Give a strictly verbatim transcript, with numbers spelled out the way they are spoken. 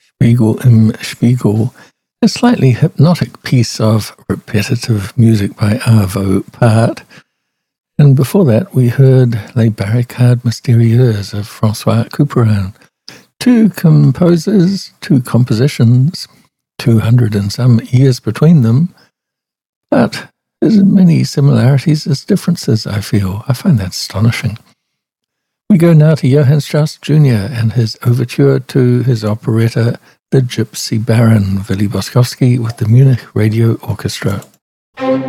Spiegel im Spiegel, a slightly hypnotic piece of repetitive music by Arvo Pärt. And before that, we heard Les Barricades Mystérieuses of François Couperin. Two composers, two compositions, two hundred and some years between them, but there's as many similarities as differences, I feel. I find that astonishing. We go now to Johann Strauss Junior and his overture to his operetta, The Gypsy Baron, Willy Boskowski with the Munich Radio Orchestra.